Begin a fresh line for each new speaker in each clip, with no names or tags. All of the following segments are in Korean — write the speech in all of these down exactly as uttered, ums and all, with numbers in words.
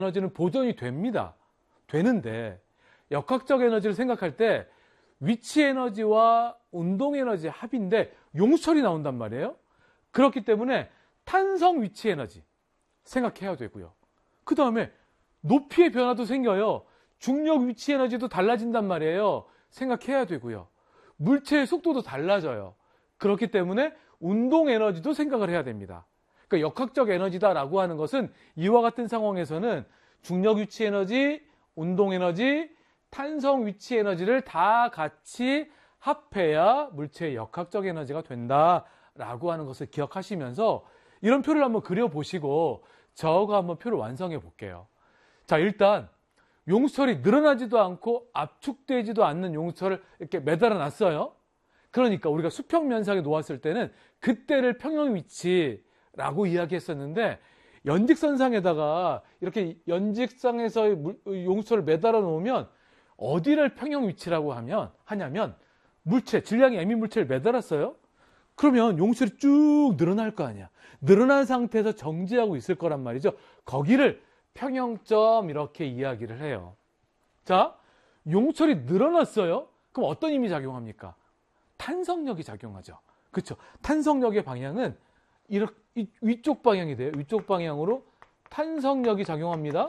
에너지는 보존이 됩니다. 되는데 역학적 에너지를 생각할 때 위치 에너지와 운동 에너지 합인데 용수철이 나온단 말이에요. 그렇기 때문에 탄성 위치 에너지 생각해야 되고요. 그 다음에 높이의 변화도 생겨요. 중력 위치 에너지도 달라진단 말이에요. 생각해야 되고요. 물체의 속도도 달라져요. 그렇기 때문에 운동 에너지도 생각을 해야 됩니다. 그러니까 역학적 에너지다라고 하는 것은 이와 같은 상황에서는 중력 위치 에너지, 운동 에너지, 탄성 위치 에너지를 다 같이 합해야 물체의 역학적 에너지가 된다라고 하는 것을 기억하시면서 이런 표를 한번 그려보시고 저거 한번 표를 완성해 볼게요. 자, 일단 용수철이 늘어나지도 않고 압축되지도 않는 용수철을 이렇게 매달아 놨어요. 그러니까 우리가 수평 면상에 놓았을 때는 그때를 평형 위치라고 이야기했었는데 연직선상에다가 이렇게 연직상에서 용수철을 매달아 놓으면 어디를 평형 위치라고 하면 하냐면 물체, 질량이 m인 물체를 매달았어요. 그러면 용수철이 쭉 늘어날 거 아니야. 늘어난 상태에서 정지하고 있을 거란 말이죠. 거기를 평형점 이렇게 이야기를 해요. 자, 용수철이 늘어났어요. 그럼 어떤 힘이 작용합니까? 탄성력이 작용하죠. 그렇죠? 탄성력의 방향은 이렇게 위쪽 방향이 돼요. 위쪽 방향으로 탄성력이 작용합니다.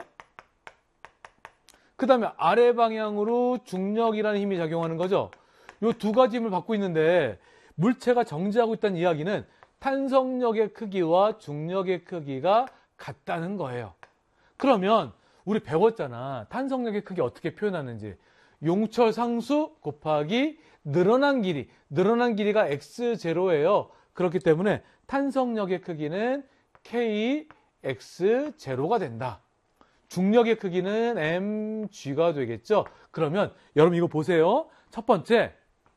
그 다음에 아래 방향으로 중력이라는 힘이 작용하는 거죠. 이 두 가지 힘을 받고 있는데 물체가 정지하고 있다는 이야기는 탄성력의 크기와 중력의 크기가 같다는 거예요. 그러면 우리 배웠잖아. 탄성력의 크기 어떻게 표현하는지. 용철 상수 곱하기 늘어난 길이. 늘어난 길이가 엑스 제로예요. 그렇기 때문에 탄성력의 크기는 케이 엑스 제로가 된다. 중력의 크기는 엠지가 되겠죠. 그러면 여러분 이거 보세요. 첫 번째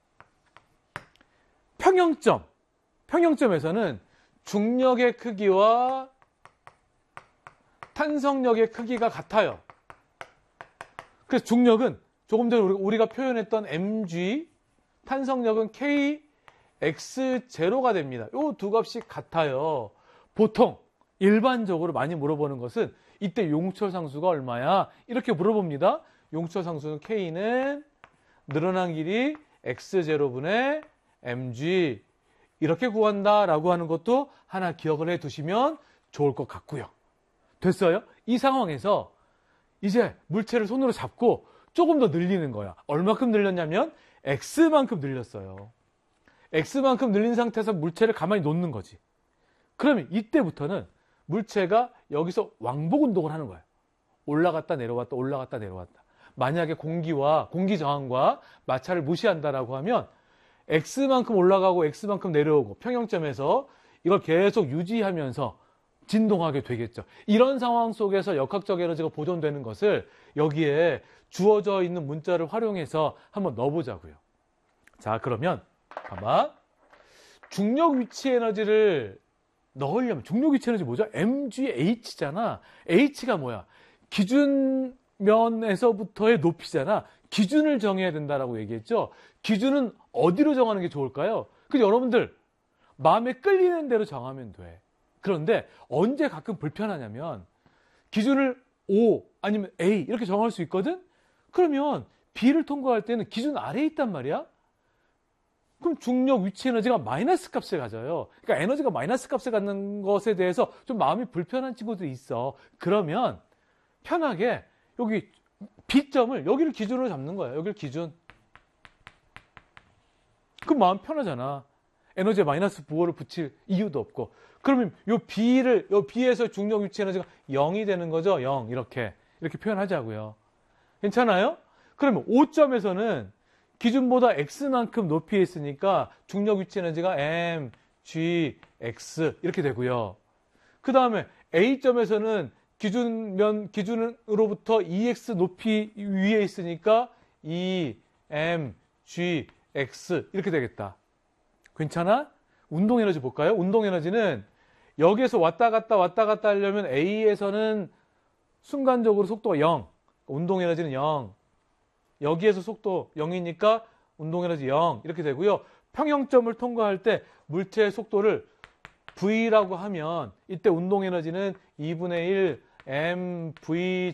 평형점. 평형점에서는 중력의 크기와 탄성력의 크기가 같아요. 그래서 중력은 조금 전에 우리가 표현했던 엠지, 탄성력은 케이 엑스 제로가 됩니다. 이 두 값이 같아요. 보통 일반적으로 많이 물어보는 것은 이때 용수철 상수가 얼마야? 이렇게 물어봅니다. 용수철 상수는 K는 늘어난 길이 엑스 제로분의 엠지 이렇게 구한다라고 하는 것도 하나 기억을 해 두시면 좋을 것 같고요. 됐어요? 이 상황에서 이제 물체를 손으로 잡고 조금 더 늘리는 거야. 얼마큼 늘렸냐면 X만큼 늘렸어요. X만큼 늘린 상태에서 물체를 가만히 놓는 거지. 그러면 이때부터는 물체가 여기서 왕복 운동을 하는 거예요. 올라갔다 내려왔다 올라갔다 내려왔다. 만약에 공기와 공기 저항과 마찰을 무시한다라고 하면 X만큼 올라가고 X만큼 내려오고 평형점에서 이걸 계속 유지하면서 진동하게 되겠죠. 이런 상황 속에서 역학적 에너지가 보존되는 것을 여기에 주어져 있는 문자를 활용해서 한번 넣어보자고요. 자, 그러면 봐봐. 중력 위치 에너지를 넣으려면 중력 위치 에너지 뭐죠? 엠지에이치잖아. H가 뭐야? 기준면에서부터의 높이잖아. 기준을 정해야 된다라고 얘기했죠. 기준은 어디로 정하는 게 좋을까요? 근데 여러분들 마음에 끌리는 대로 정하면 돼. 그런데 언제 가끔 불편하냐면 기준을 O 아니면 A 이렇게 정할 수 있거든? 그러면 B를 통과할 때는 기준 아래에 있단 말이야? 그럼 중력 위치 에너지가 마이너스 값을 가져요. 그러니까 에너지가 마이너스 값을 갖는 것에 대해서 좀 마음이 불편한 친구들이 있어. 그러면 편하게 여기 B점을 여기를 기준으로 잡는 거야. 여기를 기준. 그럼 마음 편하잖아. 에너지에 마이너스 부호를 붙일 이유도 없고. 그러면 요 B를, 요 B에서 중력 위치 에너지가 영이 되는 거죠. 영. 이렇게. 이렇게 표현하자고요. 괜찮아요? 그러면 오 점에서는 기준보다 X만큼 높이에 있으니까 중력 위치 에너지가 M, G, X 이렇게 되고요. 그 다음에 A점에서는 기준면, 기준으로부터 이 엑스 높이 위에 있으니까 E, M, G, X 이렇게 되겠다. 괜찮아? 운동 에너지 볼까요? 운동 에너지는 여기에서 왔다 갔다 왔다 갔다 하려면 A에서는 순간적으로 속도가 영. 운동 에너지는 영. 여기에서 속도 영이니까 운동 에너지 영. 이렇게 되고요. 평형점을 통과할 때 물체의 속도를 V라고 하면 이때 운동 에너지는 이분의 일 엠 브이